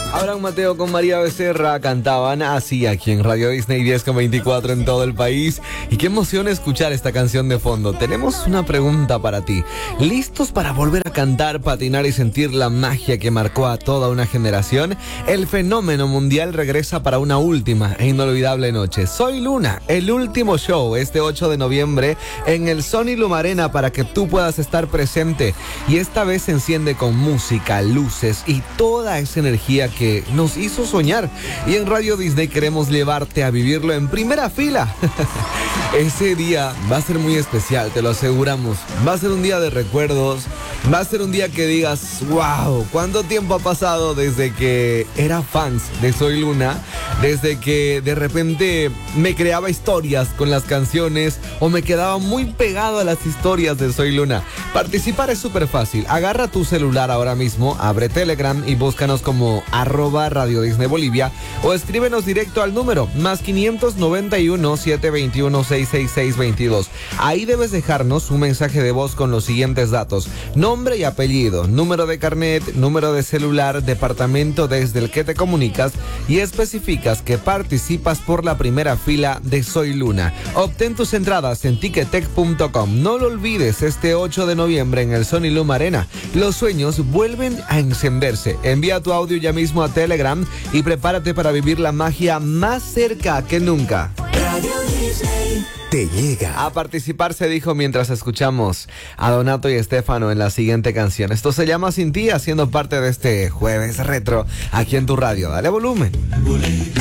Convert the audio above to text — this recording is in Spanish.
Abraham Mateo con María Becerra cantaban así aquí en Radio Disney 10:24 en todo el país. Y qué emoción escuchar esta canción de fondo. Tenemos una pregunta para ti. ¿Listos para volver a cantar, patinar y sentir la magia que marcó a toda una generación? El fenómeno mundial regresa para una última e inolvidable noche. Soy Luna, el último show este 8 de noviembre en el Sony Luma Arena para que tú puedas estar presente. Y esta vez se enciende con música, luces y toda esa energía que nos hizo soñar. Y en Radio Disney queremos llevarte a vivirlo en primera fila. Ese día va a ser muy especial, te lo aseguramos. Va a ser un día de recuerdos. Va a ser un día que digas, wow, ¿cuánto tiempo ha pasado desde que era fans de Soy Luna? Desde que de repente me creaba historias con las canciones o me quedaba muy pegado a las historias de Soy Luna. Participar es súper fácil. Agarra tu celular ahora mismo, abre Telegram y búscanos como @Radio Disney Bolivia o escríbenos directo al número +591 721 66622. Ahí debes dejarnos un mensaje de voz con los siguientes datos: nombre y apellido, número de carnet, número de celular, departamento desde el que te comunicas y especificas que participas por la primera fila de Soy Luna. Obtén tus entradas en ticketek.com. No lo olvides, este 8 de noviembre en el Sony Luma Arena. Los sueños vuelven a encenderse. Envía tu audio ya mismo a Telegram y prepárate para vivir la magia más cerca que nunca. Radio Disney te llega. A participar se dijo mientras escuchamos a Donato y Estefano en la siguiente canción. Esto se llama Sin Ti, haciendo parte de este jueves retro aquí en tu radio. Dale volumen.